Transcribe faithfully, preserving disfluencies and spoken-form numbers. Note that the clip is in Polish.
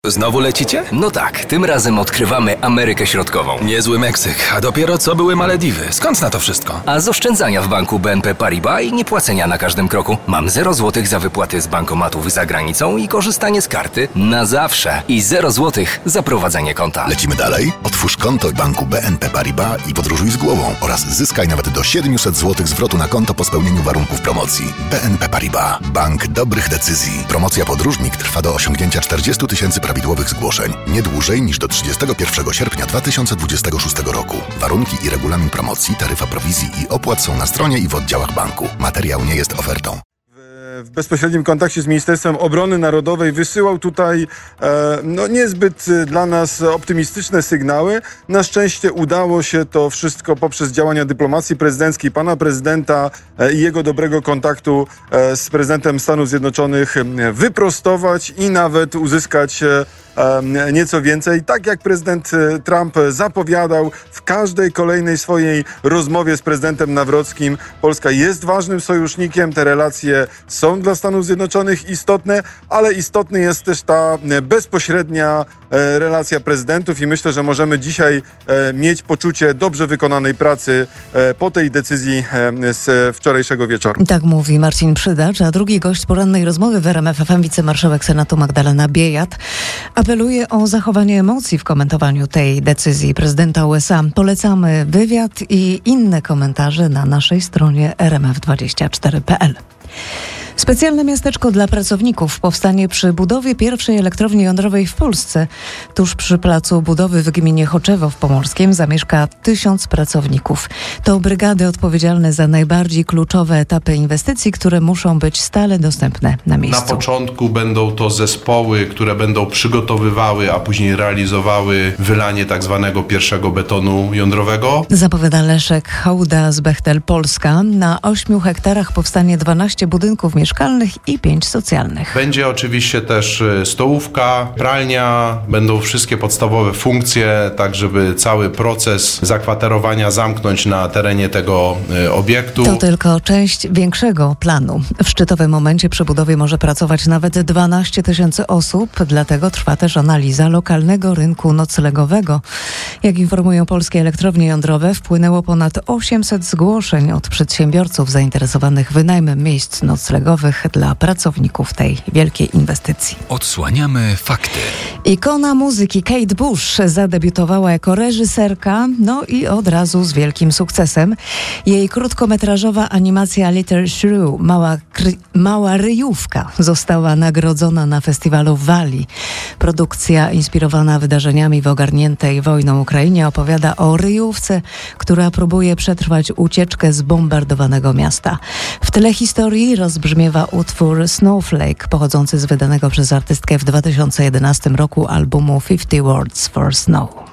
Znowu lecicie? No tak, tym razem odkrywamy Amerykę Środkową. Niezły Meksyk, a dopiero co były Malediwy. Skąd na to wszystko? A z oszczędzania w banku B N P Paribas i niepłacenia na każdym kroku. Mam zero złotych za wypłaty z bankomatów za granicą i korzystanie z karty na zawsze. I zero złotych za prowadzenie konta. Lecimy dalej? Otwórz konto w banku B N P Paribas i podróżuj z głową oraz zyskaj nawet do siedemset złotych zwrotu na konto po spełnieniu warunków promocji. B N P Paribas. Bank dobrych decyzji. Promocja Podróżnik trwa do osiągnięcia czterdzieści tysięcy prawidłowych zgłoszeń. Nie dłużej niż do trzydziestego pierwszego sierpnia dwa tysiące dwudziestego szóstego roku. Warunki i regulamin promocji, taryfa prowizji i opłat są na stronie i w oddziałach banku. Materiał nie jest ofertą. W bezpośrednim kontakcie z Ministerstwem Obrony Narodowej wysyłał tutaj e, no niezbyt dla nas optymistyczne sygnały. Na szczęście udało się to wszystko poprzez działania dyplomacji prezydenckiej pana prezydenta e, i jego dobrego kontaktu e, z prezydentem Stanów Zjednoczonych e, wyprostować i nawet uzyskać e, nieco więcej. Tak jak prezydent Trump zapowiadał w każdej kolejnej swojej rozmowie z prezydentem Nawrockim, Polska jest ważnym sojusznikiem, te relacje są dla Stanów Zjednoczonych istotne, ale istotna jest też ta bezpośrednia relacja prezydentów i myślę, że możemy dzisiaj mieć poczucie dobrze wykonanej pracy po tej decyzji z wczorajszego wieczoru. Tak mówi Marcin Przydacz, a drugi gość porannej rozmowy w R M F F M, wicemarszałek Senatu Magdalena Biejat, apeluje o zachowanie emocji w komentowaniu tej decyzji prezydenta U S A. Polecamy wywiad i inne komentarze na naszej stronie r m f dwadzieścia cztery kropka p l. Specjalne miasteczko dla pracowników powstanie przy budowie pierwszej elektrowni jądrowej w Polsce. Tuż przy placu budowy w gminie Choczewo Pomorskim zamieszka tysiąc pracowników. To brygady odpowiedzialne za najbardziej kluczowe etapy inwestycji, które muszą być stale dostępne na miejscu. Na początku będą to zespoły, które będą przygotowywały, a później realizowały wylanie tak zwanego pierwszego betonu jądrowego. Zapowiada Leszek Hołda z Bechtel Polska. Na ośmiu hektarach powstanie dwanaście budynków mieszkalnych i pięć socjalnych. Będzie oczywiście też stołówka, pralnia, będą wszystkie podstawowe funkcje, tak żeby cały proces zakwaterowania zamknąć na terenie tego obiektu. To tylko część większego planu. W szczytowym momencie przy budowie może pracować nawet dwanaście tysięcy osób, dlatego trwa też analiza lokalnego rynku noclegowego. Jak informują polskie elektrownie jądrowe, wpłynęło ponad osiemset zgłoszeń od przedsiębiorców zainteresowanych wynajmem miejsc noclegowych dla pracowników tej wielkiej inwestycji. Odsłaniamy fakty. Ikona muzyki Kate Bush zadebiutowała jako reżyserka, no i od razu z wielkim sukcesem. Jej krótkometrażowa animacja Little Shrew, mała, kry, mała ryjówka, została nagrodzona na festiwalu w Walii. Produkcja inspirowana wydarzeniami w ogarniętej wojną Ukrainie opowiada o ryjówce, która próbuje przetrwać ucieczkę z bombardowanego miasta. W tle historii rozbrzmiewa utwór Snowflake, pochodzący z wydanego przez artystkę w dwa tysiące jedenastym roku albumu fifty Words for Snow.